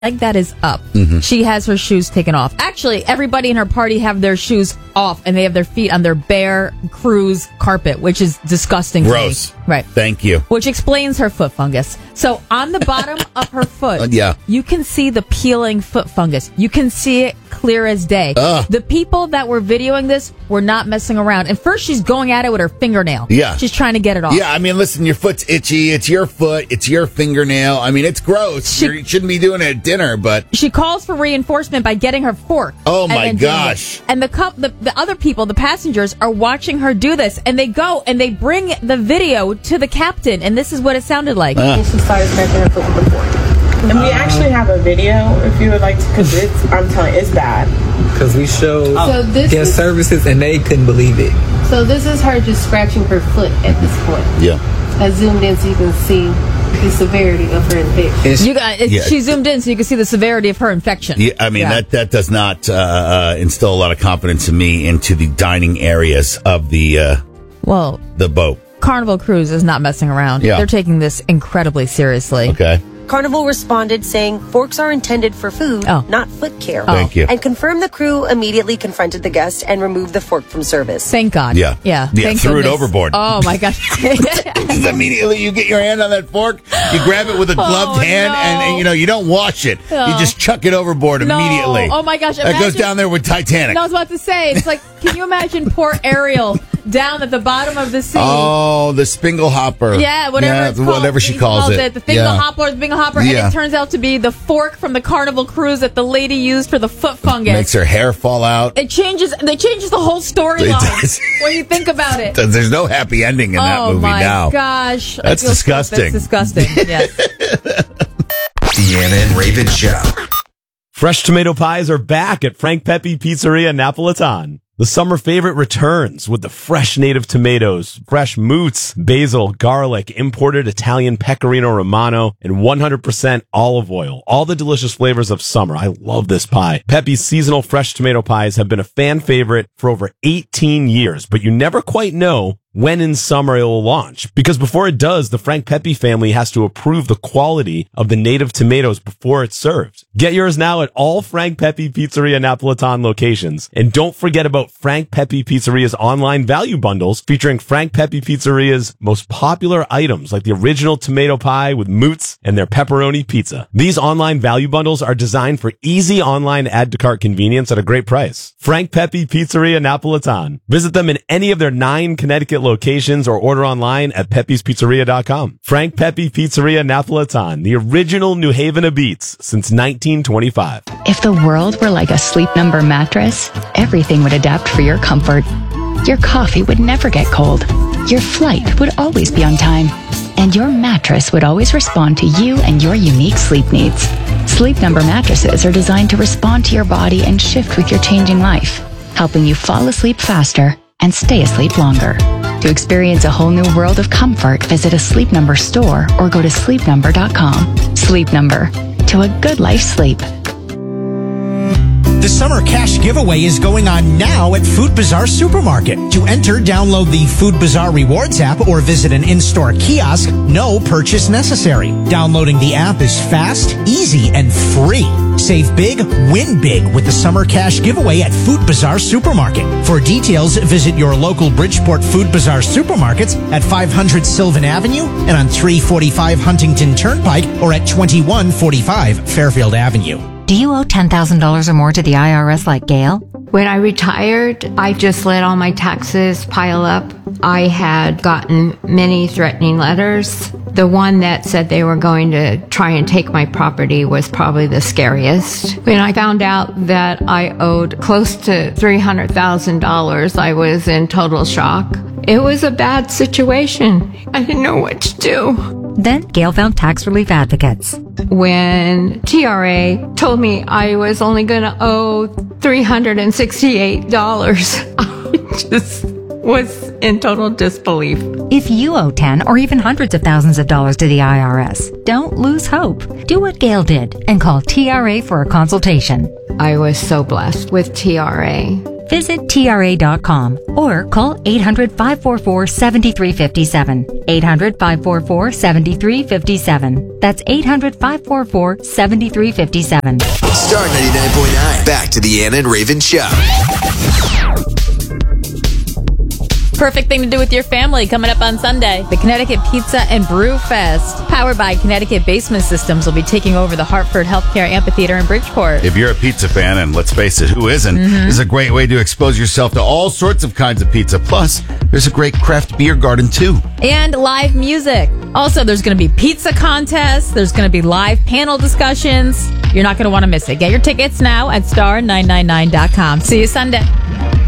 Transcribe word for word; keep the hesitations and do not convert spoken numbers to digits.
leg that is up. Mm-hmm. She has her shoes taken off. Actually, everybody in her party have their shoes off, and they have their feet on their bare cruise carpet, which is disgusting. Gross. To me. Right. Thank you. Which explains her foot fungus. So on the bottom of her foot, Uh, yeah. you can see the peeling foot fungus. You can see it clear as day. Ugh. The people that were videoing this were not messing around. And first, she's going at it with her fingernail. Yeah. She's trying to get it off. Yeah, I mean, listen, your foot's itchy. It's your foot. It's your fingernail. I mean, it's gross. She- you shouldn't be doing it at dinner, but... She calls for reinforcement by getting her fork. Oh, and my then doing gosh. it. And the, cup, the the other people, the passengers, are watching her do this. And they go and they bring the video to the captain. And this is what it sounded like. Uh. And she started scratching her foot with the fork. And we actually have a video if you would like to, because it's, I'm telling you, it's bad. Because we showed So this guest is- services and they couldn't believe it. So this is her just scratching her foot at this point. Yeah. I zoomed in so you can see the severity of her infection. And she, You got, it, Yeah. She zoomed in so you can see the severity of her infection. Yeah, I mean, Yeah. that, that does not uh, uh, instill a lot of confidence in me into the dining areas of the uh, Well, the boat. Carnival Cruise is not messing around. Yeah. They're taking this incredibly seriously. Okay. Carnival responded saying forks are intended for food, Oh. not foot care. Thank you. And confirmed the crew immediately confronted the guest and removed the fork from service. Thank God. Yeah. Yeah. Yeah, Thank threw it goodness. overboard. Oh, my gosh. Just immediately you get your hand on that fork, you grab it with a gloved Oh, hand, no. and, and, you know, you don't wash it. No. You just chuck it overboard No. immediately. Oh, my gosh. That goes Imagine- down there with Titanic. No, I was about to say, it's like, can you imagine poor Ariel down at the bottom of the sea? Oh, the Spingle Hopper. Yeah, whatever Yeah, it's called. whatever she He calls it. The Fingal Yeah. Hopper, the Bingle Hopper, Yeah. and it turns out to be the fork from the Carnival Cruise that the lady used for the foot fungus. Makes her hair fall out. It changes. They changes the whole It storyline does. when you think about it. There's no happy ending in that oh movie my now. gosh, I That's feel so- disgusting. That's disgusting. Yes. Deanna and Raven Show. Fresh tomato pies are back at Frank Pepe Pizzeria Napolitan. The summer favorite returns with the fresh native tomatoes, fresh moots, basil, garlic, imported Italian pecorino romano, and one hundred percent olive oil. All the delicious flavors of summer. I love this pie. Pepe's seasonal fresh tomato pies have been a fan favorite for over eighteen years, but you never quite know when in summer it will launch. Because before it does, the Frank Pepe family has to approve the quality of the native tomatoes before it's served. Get yours now at all Frank Pepe Pizzeria Napolitan locations. And don't forget about Frank Pepe Pizzeria's online value bundles featuring Frank Pepe Pizzeria's most popular items like the original tomato pie with moots and their pepperoni pizza. These online value bundles are designed for easy online add to cart convenience at a great price. Frank Pepe Pizzeria Napolitan. Visit them in any of their nine Connecticut locations or order online at pepes pizzeria dot com. Frank Pepe Pizzeria Napolitan, the original New Haven of beats since nineteen twenty-five. If the world were like a Sleep Number mattress, everything would adapt for your comfort. Your coffee would never get cold. Your flight would always be on time. And your mattress would always respond to you and your unique sleep needs. Sleep Number mattresses are designed to respond to your body and shift with your changing life, helping you fall asleep faster and stay asleep longer. To experience a whole new world of comfort, visit a Sleep Number store or go to sleep number dot com. Sleep Number. To a good life sleep. The summer cash giveaway is going on now at Food Bazaar Supermarket. To enter, download the Food Bazaar Rewards app or visit an in-store kiosk. No purchase necessary. Downloading the app is fast, easy, and free. Save big, win big with the summer cash giveaway at Food Bazaar Supermarket. For details, visit your local Bridgeport Food Bazaar supermarkets at five hundred Sylvan Avenue and on three forty-five Huntington Turnpike or at twenty-one forty-five Fairfield Avenue. Do you owe ten thousand dollars or more to the I R S like Gail? When I retired, I just let all my taxes pile up. I had gotten many threatening letters. The one that said they were going to try and take my property was probably the scariest. When I found out that I owed close to three hundred thousand dollars, I was in total shock. It was a bad situation. I didn't know what to do. Then Gail found tax relief advocates. When T R A told me I was only going to owe three hundred sixty-eight dollars, I just was in total disbelief. If you owe ten or even hundreds of thousands of dollars to the I R S, don't lose hope. Do what Gail did and call T R A for a consultation. I was so blessed with T R A. Visit T R A dot com or call eight hundred, five four four, seven three five seven. eight hundred, five four four, seven three five seven. That's eight hundred, five four four, seven three five seven. Star ninety-nine point nine. Back to the Ann and Raven Show. Perfect thing to do with your family coming up on Sunday. The Connecticut Pizza and Brew Fest, powered by Connecticut Basement Systems, will be taking over the Hartford Healthcare Amphitheater in Bridgeport. If you're a pizza fan, and let's face it, who isn't, Mm-hmm. this is a great way to expose yourself to all sorts of kinds of pizza. Plus, there's a great craft beer garden, too. And live music. Also, there's going to be pizza contests. There's going to be live panel discussions. You're not going to want to miss it. Get your tickets now at star nine ninety-nine dot com. See you Sunday.